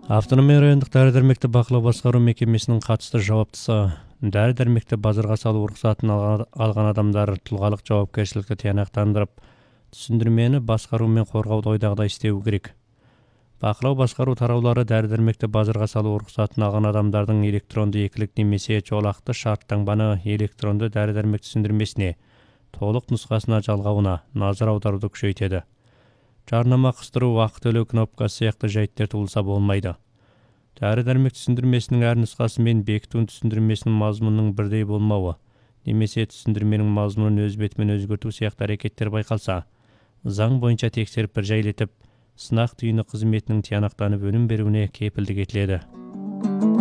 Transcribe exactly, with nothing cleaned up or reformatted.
Автономия райондық дәрі-дәрмекті бақылау басқару мекемесінің қатысты жауаптысы: дәрі-дәрмекті базарға салу рұқсатын алған адамдар тұлғалық жауапкершілікті тиянақтандырып, түсіндірмені басқару мен қорғауды ойдағыдай істеуі керек. Бақылау басқару тараулары дәрі-дәрмекті базарға салу рұқсатын алған адамдардың электронды екілік немесе жолақты шарт таңбаны электронды дәрі-дәрмек түсіндірмесіне толық нұсқасына жалғауына назар аударуды күшейтеді. Жарнама қыстыру, уақыт төлеу кнопкасы сияқты жайттер туылса болмайды. Дәрі-дәрмек түсіндірмесінің әр нұсқасы мен бекіту түсіндірмесінің мазмұнының бірдей болмауы, немесе түсіндірменің мазмұнын өз бетімен өзгерту сияқты әрекеттер байқалса, заң бойынша тексеріп бір жайлетіп, сынақ түйіні қызметінің тиянақтанып өнім беруіне кепілдік етіледі.